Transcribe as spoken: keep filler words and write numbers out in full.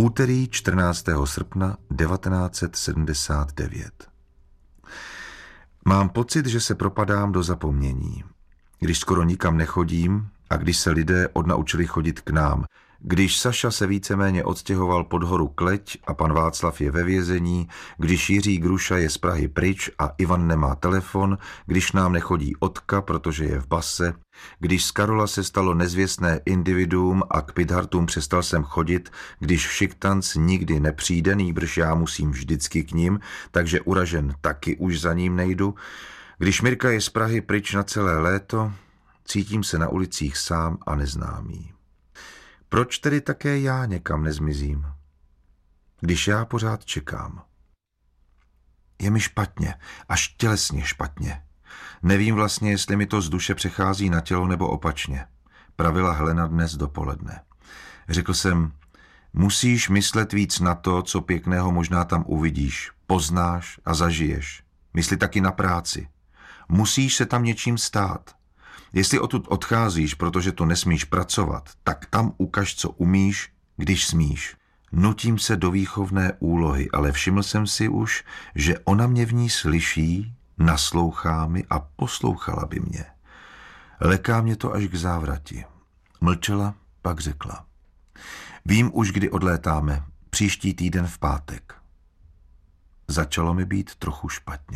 Úterý čtrnáctého srpna devatenáct set sedmdesát devět. Mám pocit, že se propadám do zapomnění. Když skoro nikam nechodím a když se lidé odnaučili chodit k nám, když Saša se víceméně odstěhoval pod horu Kleť a pan Václav je ve vězení, když Jiří Gruša je z Prahy pryč a Ivan nemá telefon, když nám nechodí Otka, protože je v base, když z Karola se stalo nezvěstné individuum a k Pidhartům přestal jsem chodit, když Šiktanc nikdy nepřijde, nýbrž já musím vždycky k ním, takže uražen taky už za ním nejdu, když Mirka je z Prahy pryč na celé léto, cítím se na ulicích sám a neznámý. Proč tedy také já někam nezmizím, když já pořád čekám? Je mi špatně, až tělesně špatně. Nevím vlastně, jestli mi to z duše přechází na tělo nebo opačně. Pravila Helena dnes dopoledne. Řekl jsem, musíš myslet víc na to, co pěkného možná tam uvidíš, poznáš a zažiješ. Mysli taky na práci. Musíš se tam něčím stát. Jestli odtud odcházíš, protože tu nesmíš pracovat, tak tam ukaž, co umíš, když smíš. Nutím se do výchovné úlohy, ale všiml jsem si už, že ona mě v ní slyší, naslouchá mi a poslouchala by mě. Leká mě to až k závrati. Mlčela, pak řekla. Vím už, kdy odlétáme, příští týden v pátek. Začalo mi být trochu špatně.